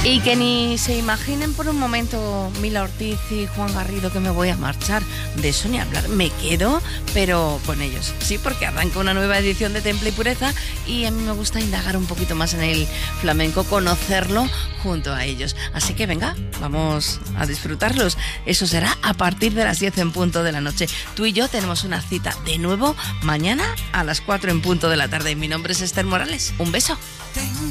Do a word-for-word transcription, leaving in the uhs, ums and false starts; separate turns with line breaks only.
Y que ni se imaginen por un momento Mila Ortiz y Juan Garrido que me voy a marchar. De eso ni hablar. Me quedo, pero con ellos. Sí, porque arranca una nueva edición de Temple y Pureza y a mí me gusta indagar un poquito más en el flamenco, conocerlo junto a ellos. Así que venga, vamos a disfrutarlos. Eso será a partir de las diez en punto de la noche. Tú y yo tenemos una cita de nuevo mañana a las cuatro en punto de la tarde. Mi nombre es Esther Morales. Un beso.